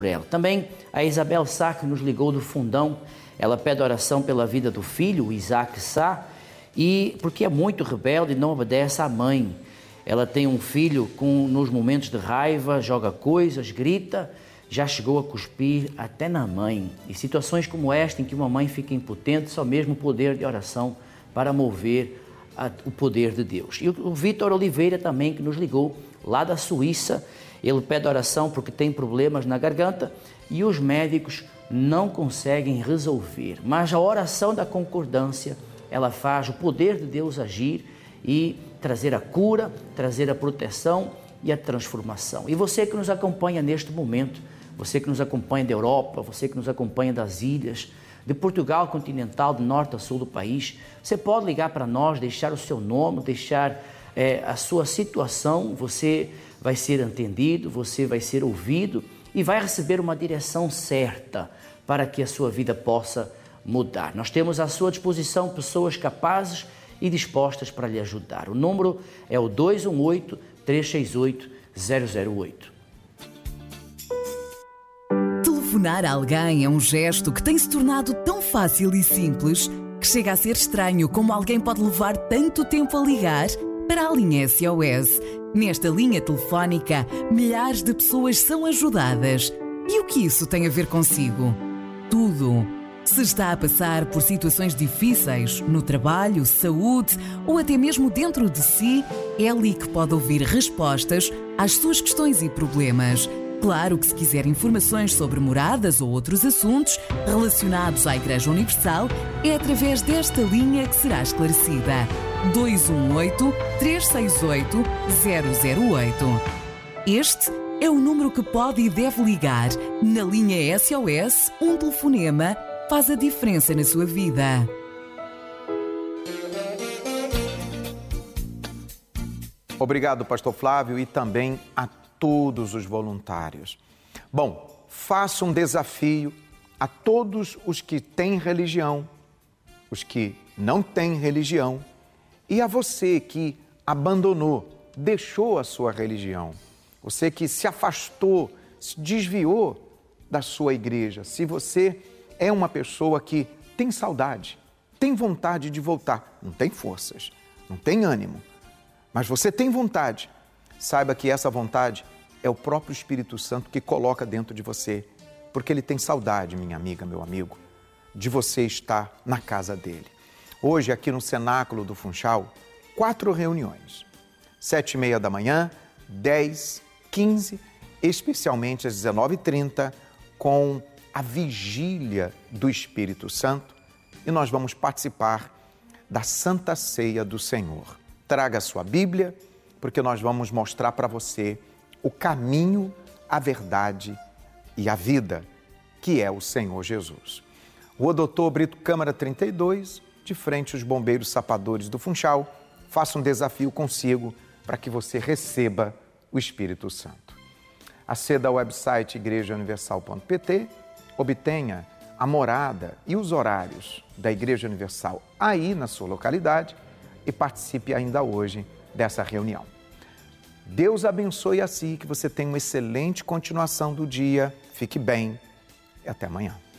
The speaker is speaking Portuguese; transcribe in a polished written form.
ela. Também a Isabel Sá, que nos ligou do Fundão, ela pede oração pela vida do filho, o Isaac Sá, e porque é muito rebelde e não obedece à mãe. Ela tem um filho nos momentos de raiva, joga coisas, grita, já chegou a cuspir até na mãe. E situações como esta, em que uma mãe fica impotente, só mesmo o poder de oração para mover o poder de Deus. E o Vitor Oliveira também, que nos ligou lá da Suíça, ele pede oração porque tem problemas na garganta e os médicos não conseguem resolver. Mas a oração da concordância, ela faz o poder de Deus agir e trazer a cura, trazer a proteção e a transformação. E você que nos acompanha neste momento, você que nos acompanha da Europa, você que nos acompanha das ilhas, de Portugal continental, do norte a sul do país, você pode ligar para nós, deixar o seu nome, deixar a sua situação, você vai ser atendido, você vai ser ouvido e vai receber uma direção certa para que a sua vida possa mudar. Nós temos à sua disposição pessoas capazes e dispostas para lhe ajudar. O número é o 218-368-008. Telefonar a alguém é um gesto que tem se tornado tão fácil e simples que chega a ser estranho como alguém pode levar tanto tempo a ligar para a linha SOS. Nesta linha telefónica, milhares de pessoas são ajudadas. E o que isso tem a ver consigo? Tudo. Se está a passar por situações difíceis, no trabalho, saúde ou até mesmo dentro de si, é ali que pode ouvir respostas às suas questões e problemas. Claro que se quiser informações sobre moradas ou outros assuntos relacionados à Igreja Universal, é através desta linha que será esclarecida. 218-368-008. Este é o número que pode e deve ligar. Na linha SOS, um telefonema faz a diferença na sua vida. Obrigado, Pastor Flávio, e também a todos os voluntários. Bom, faço um desafio a todos os que têm religião, os que não têm religião, e a você que abandonou, deixou a sua religião, você que se afastou, se desviou da sua igreja. Se você é uma pessoa que tem saudade, tem vontade de voltar, não tem forças, não tem ânimo, mas você tem vontade, saiba que essa vontade é o próprio Espírito Santo que coloca dentro de você, porque ele tem saudade, minha amiga, meu amigo, de você estar na casa dele. Hoje, aqui no Cenáculo do Funchal, 4 reuniões, 7h30 da manhã, 10, 15, especialmente às 19h30, com a vigília do Espírito Santo, e nós vamos participar da Santa Ceia do Senhor. Traga a sua Bíblia, porque nós vamos mostrar para você o caminho, a verdade e a vida, que é o Senhor Jesus. Rua Doutor Brito Câmara 32, de frente aos bombeiros sapadores do Funchal. Faça um desafio consigo para que você receba o Espírito Santo. Aceda ao website igrejauniversal.pt, obtenha a morada e os horários da Igreja Universal aí na sua localidade e participe ainda hoje dessa reunião. Deus abençoe assim, que você tenha uma excelente continuação do dia. Fique bem e até amanhã.